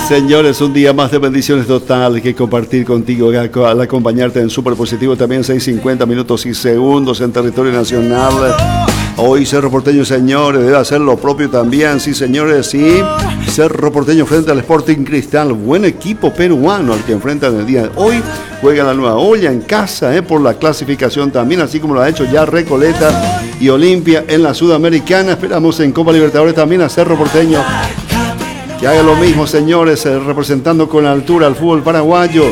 Señores, un día más de bendiciones totales que compartir contigo al acompañarte en Super Positivo. También 6:50 minutos y segundos en territorio nacional. Hoy Cerro Porteño, señores, debe hacer lo propio también. Sí, señores, sí. Cerro Porteño frente al Sporting Cristal. Buen equipo peruano al que enfrentan el día de hoy. Juega la Nueva Olla en casa por la clasificación también, así como lo ha hecho ya Recoleta y Olimpia en la Sudamericana. Esperamos en Copa Libertadores también a Cerro Porteño que haga lo mismo, señores, representando con altura al fútbol paraguayo.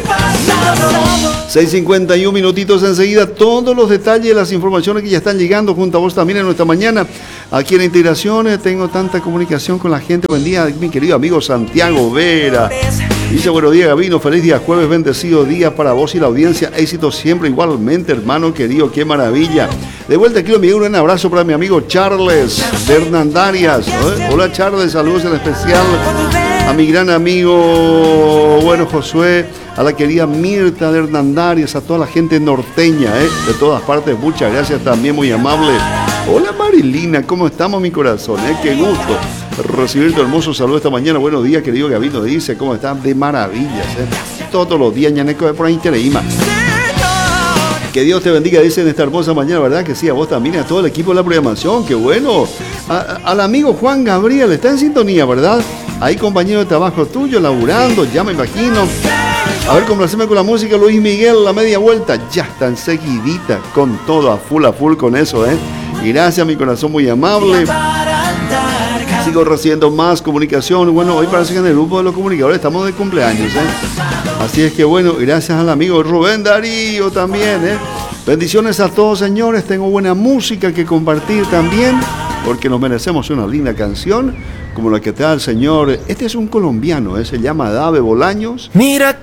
6:51 minutitos enseguida, todos los detalles, las informaciones que ya están llegando junto a vos también en nuestra mañana. Aquí en Integraciones tengo tanta comunicación con la gente. Buen día, mi querido amigo Santiago Vera. Dice, buenos días, Gabino, feliz día jueves, bendecido día para vos y la audiencia. Éxito siempre igualmente, hermano querido, qué maravilla. De vuelta, quiero enviar un abrazo para mi amigo Charles de Hernandarias. Hola Charles, saludos en especial a mi gran amigo, bueno, Josué, a la querida Mirta de Hernandarias, a toda la gente norteña, de todas partes, muchas gracias también, muy amable. Hola Marilina, ¿cómo estamos, mi corazón? Qué gusto recibir tu hermoso saludo esta mañana. Buenos días, querido Gabino, dice, ¿cómo están? De maravillas, todos los días, ñaneco, por ahí Tereima. Que Dios te bendiga, dice en esta hermosa mañana, ¿verdad? Que sí, a vos también, a todo el equipo de la programación, qué bueno. Al amigo Juan Gabriel, está en sintonía, ¿verdad? Ahí compañero de trabajo tuyo, laburando, ya me imagino. A ver, complaceme con la música, Luis Miguel, la media vuelta, ya está enseguidita, con todo, a full con eso, Y gracias, mi corazón muy amable. Sigo recibiendo más comunicación. Bueno, hoy parece que en el grupo de los comunicadores estamos de cumpleaños, Así es que bueno, gracias al amigo Rubén Darío también, Bendiciones a todos, señores. Tengo buena música que compartir también, porque nos merecemos una linda canción como la que te da el señor. Este es un colombiano, se llama Dave Bolaños. Mira.